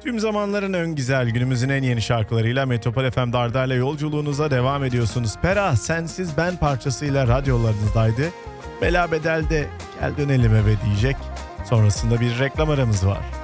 Tüm zamanların en güzel, günümüzün en yeni şarkılarıyla Metropol FM Dardar'la yolculuğunuza devam ediyorsunuz. Pera, Sensiz Ben parçasıyla radyolarınızdaydı. Bela Bedel'de Gel Dönelim Eve diyecek. Sonrasında bir reklam aramız var.